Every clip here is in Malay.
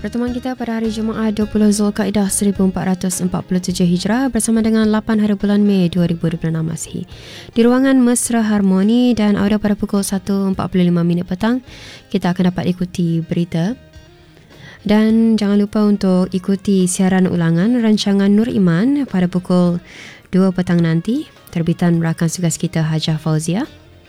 Pertemuan kita pada hari Jumaat 20 Zulkaidah 1447 Hijrah bersama dengan 8 hari bulan Mei 2026 Masihi. Di ruangan Mesra Harmoni dan audio pada pukul 1.45 petang, kita akan dapat ikuti berita. Dan jangan lupa untuk ikuti siaran ulangan rancangan Nur Iman pada pukul 2 petang nanti, terbitan rakan tugas kita Hajah Fauzia.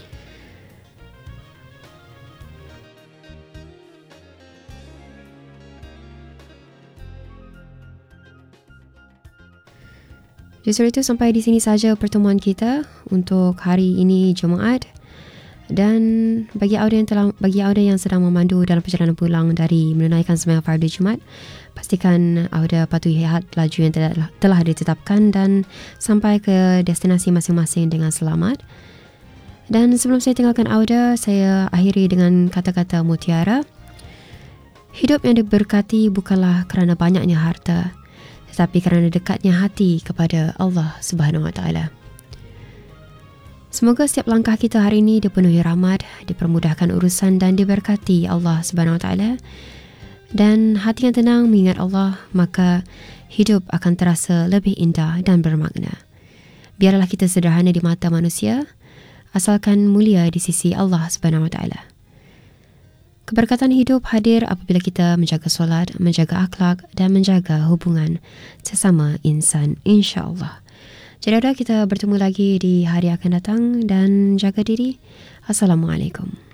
Justru itu sampai di sini saja pertemuan kita untuk hari ini Jumaat. Dan bagi audio yang sedang memandu dalam perjalanan pulang dari menunaikan sembahyang fardu Jumaat, pastikan audio patuhi had laju yang telah ditetapkan dan sampai ke destinasi masing-masing dengan selamat. Dan sebelum saya tinggalkan audio, saya akhiri dengan kata-kata mutiara. Hidup yang diberkati bukanlah kerana banyaknya harta, tetapi kerana dekatnya hati kepada Allah Subhanahu Wa Taala. Semoga setiap langkah kita hari ini dipenuhi rahmat, dipermudahkan urusan dan diberkati Allah Subhanahu Wa Taala. Dan hati yang tenang mengingat Allah, maka hidup akan terasa lebih indah dan bermakna. Biarlah kita sederhana di mata manusia, asalkan mulia di sisi Allah Subhanahu Wa Taala. Keberkatan hidup hadir apabila kita menjaga solat, menjaga akhlak dan menjaga hubungan sesama insan, insya-Allah. Jadi kita bertemu lagi di hari akan datang dan jaga diri. Assalamualaikum.